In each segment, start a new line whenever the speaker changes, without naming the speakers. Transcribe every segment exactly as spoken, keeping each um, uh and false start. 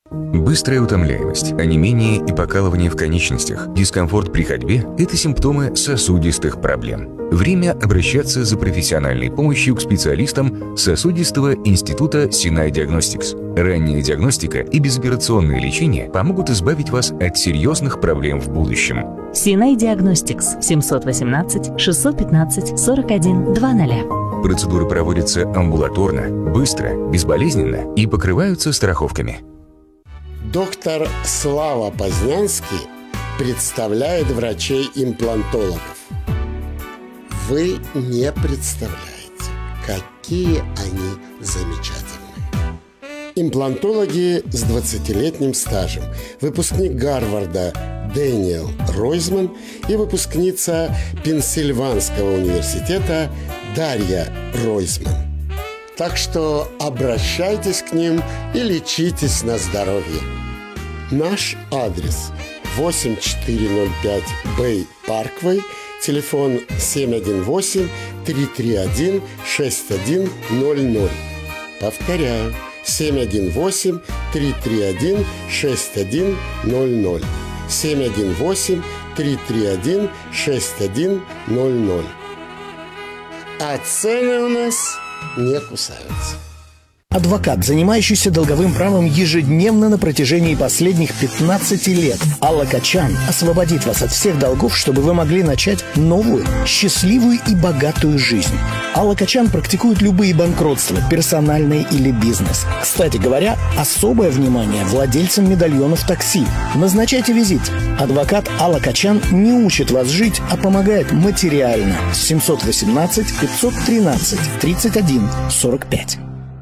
Быстрая утомляемость, онемение и покалывание в конечностях, дискомфорт при ходьбе – это симптомы сосудистых проблем. Время обращаться за профессиональной помощью к специалистам Сосудистого института Sinai Diagnostics. Ранняя диагностика и безоперационное лечение помогут избавить вас от серьезных проблем в будущем.
Sinai Diagnostics семьсот восемнадцать шестьсот пятнадцать сорок один двадцать.
Процедуры проводятся амбулаторно, быстро, безболезненно и покрываются страховками.
Доктор Слава Познянский представляет врачей-имплантологов. Вы не представляете, какие они замечательные. Имплантологи с двадцатилетним стажем, выпускник Гарварда Дэниел Ройзман и выпускница Пенсильванского университета Дарья Ройзман. Так что обращайтесь к ним и лечитесь на здоровье. Наш адрес восемь четыре ноль пять Бэй Парквей, телефон семь один восемь три три один шесть один ноль ноль. Повторяю, семь один восемь три три один шесть один ноль ноль. семь один восемь три три один шесть один ноль ноль. А цены у нас не кусаются.
Адвокат, занимающийся долговым правом ежедневно на протяжении последних пятнадцати лет. Алла Качан освободит вас от всех долгов, чтобы вы могли начать новую, счастливую и богатую жизнь. Алла Качан практикует любые банкротства, персональные или бизнес. Кстати говоря, особое внимание владельцам медальонов такси. Назначайте визит. Адвокат Алла Качан не учит вас жить, а помогает материально. семьсот восемнадцать пятьсот тринадцать тридцать один сорок пять.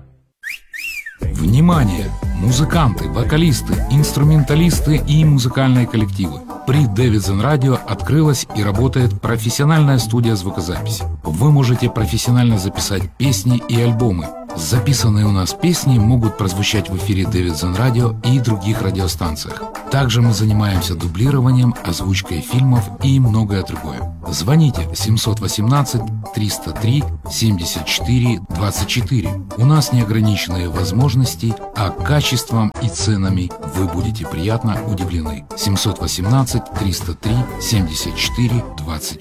Внимание! Музыканты, вокалисты, инструменталисты и музыкальные коллективы. При Davidson Radio открылась и работает профессиональная студия звукозаписи. Вы можете профессионально записать песни и альбомы. Записанные у нас песни могут прозвучать в эфире Davidson Radio и других радиостанциях. Также мы занимаемся дублированием, озвучкой фильмов и многое другое. Звоните семьсот восемнадцать триста три семьдесят четыре двадцать четыре. У нас неограниченные возможности, а качеством и ценами вы будете приятно удивлены. семьсот восемнадцать триста три семьдесят четыре двадцать четыре.